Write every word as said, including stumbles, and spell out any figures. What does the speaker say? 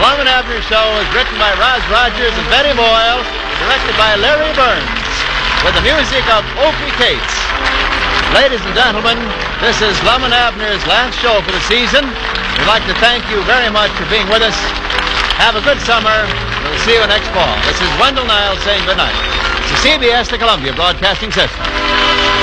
Lum and Abner Show is written by Roz Rogers and Betty Boyle, directed by Larry Burns, with the music of Opie Cates. Ladies and gentlemen, this is Lum and Abner's last show for the season. We'd like to thank you very much for being with us. Have a good summer. We'll see you next fall. This is Wendell Niles saying goodnight. It's the C B S, the Columbia Broadcasting System.